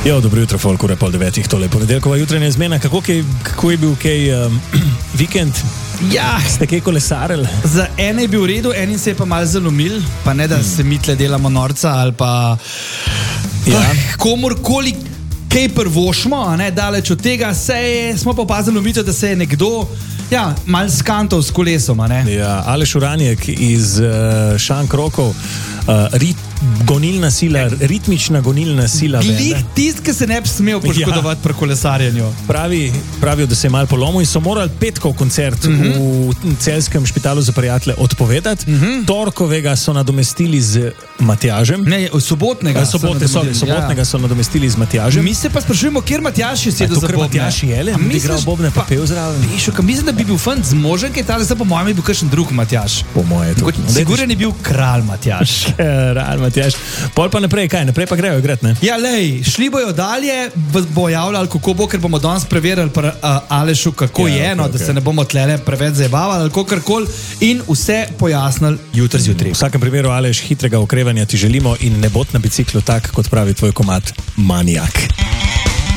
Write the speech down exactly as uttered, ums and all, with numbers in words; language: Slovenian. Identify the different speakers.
Speaker 1: Jo, dobro jutro, folk, ura pol devetih, tole ponedeljkova jutranja zmena. Kako, kaj, kako je bil kaj um, vikend?
Speaker 2: Ja,
Speaker 1: ste kaj kolesarili?
Speaker 2: Za ene je bil v redu, enim se je pa malo zalomil, pa ne da hmm. se mi tle delamo norca ali pa ja. uh, komorkoli kaj prvošmo, a ne, daleč od tega se je, smo pa opazili novico, da se je nekdo ja, mal skantov s kolesom, a ne?
Speaker 1: Ja, Aleš Uranjek iz uh, Šankrokov, uh, rit, gonilna sila, ritmična gonilna sila.
Speaker 2: Glih tist, ki se ne bi smel poškodovati ja. pri kolesarjenju.
Speaker 1: Pravi, pravijo, da se je mal polomil in so morali petkov koncert uh-huh. v Celjskem špitalu za prijatelje odpovedati. Uh-huh. Torkovega so nadomestili z Matjažem.
Speaker 2: Ne, sobotnega.
Speaker 1: Sobote, so, sobotnega ja. so nadomestili z Matjažem.
Speaker 2: Mi se pa sprašujemo, kjer Matjaž je sedel za bobne.
Speaker 1: Matjaž je, ali bi igral bobne pa pel zraven?
Speaker 2: Mislim, da bi bil fant z možem, ki je tale, zdaj po mojem je bil kakšen drug Matjaž.
Speaker 1: Po moje to.
Speaker 2: Siguren je bil kralj Matjaž.
Speaker 1: Kralj Matjaž. Pol pa naprej, kaj? Naprej pa grejo igrati, ne?
Speaker 2: Ja, lej, šli bojo dalje, bo javljali, kako bo, ker bomo danes preverili pri uh, Alešu, kako ja, je, no, okay, da se ne bomo tlele preveč zajebavali, ali kakorkoli, in vse pojasnili jutri zjutraj.
Speaker 1: V vsakem primeru, Aleš, hitrega okrevanja ti želimo in ne bod na biciklu tak, kot pravi tvoj komad Manijak.